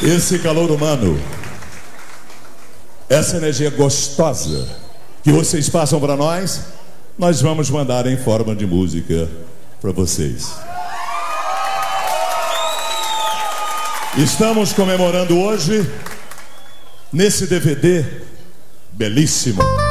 Esse calor humano, essa energia gostosa que vocês passam para nós vamos mandar em forma de música para vocês. Estamos comemorando hoje, nesse DVD belíssimo,